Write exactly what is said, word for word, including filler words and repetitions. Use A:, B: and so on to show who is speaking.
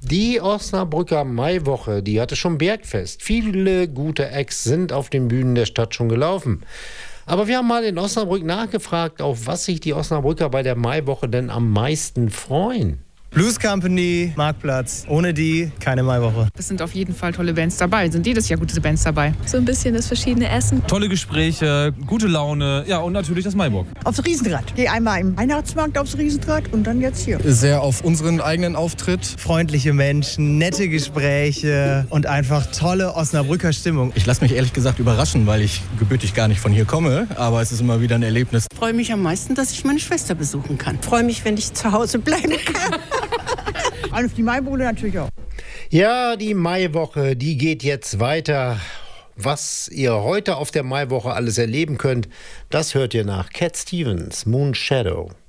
A: Die Osnabrücker Maiwoche, die hatte schon Bergfest. Viele gute Acts sind auf den Bühnen der Stadt schon gelaufen. Aber wir haben mal in Osnabrück nachgefragt, auf was sich die Osnabrücker bei der Maiwoche denn am meisten freuen.
B: Blues Company, Marktplatz. Ohne die keine Maiwoche.
C: Es sind auf jeden Fall tolle Bands dabei. Sind jedes Jahr gute Bands dabei.
D: So ein bisschen das verschiedene Essen.
E: Tolle Gespräche, gute Laune, ja, und natürlich das Maibock.
F: Aufs Riesenrad. Geh einmal im Weihnachtsmarkt aufs Riesenrad und dann jetzt hier.
G: Sehr auf unseren eigenen Auftritt.
B: Freundliche Menschen, nette Gespräche und einfach tolle Osnabrücker Stimmung.
G: Ich lasse mich ehrlich gesagt überraschen, weil ich gebürtig gar nicht von hier komme. Aber es ist immer wieder ein Erlebnis.
H: Ich freue mich am meisten, dass ich meine Schwester besuchen kann.
I: Ich freue mich, wenn ich zu Hause bleiben kann.
F: Und auf die Maiwoche natürlich auch.
A: Ja, die Maiwoche, die geht jetzt weiter. Was ihr heute auf der Maiwoche alles erleben könnt, das hört ihr nach Cat Stevens, Moon Shadow.